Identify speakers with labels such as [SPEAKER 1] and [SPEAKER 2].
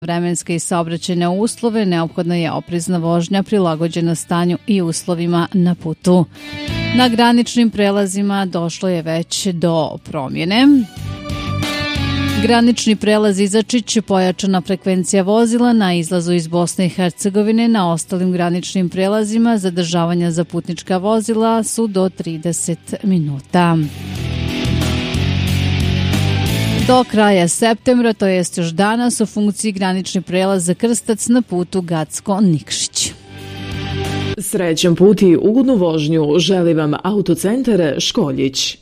[SPEAKER 1] vremenske i saobraćajne uslove, neophodna je oprezna vožnja prilagođena stanju i uslovima na putu. Na graničnim prelazima došlo je već do promjene. Granični prelaz Izačić, pojačana frekvencija vozila na izlazu iz Bosne i Hercegovine. Na ostalim graničnim prelazima zadržavanja za putnička vozila su do 30 minuta. Do kraja septembra, to jest još danas, u funkciji granični prelaz za Krstac na putu Gacko-Nikšić.
[SPEAKER 2] Srećan put i ugodnu vožnju želi vam Autocentar Školjić.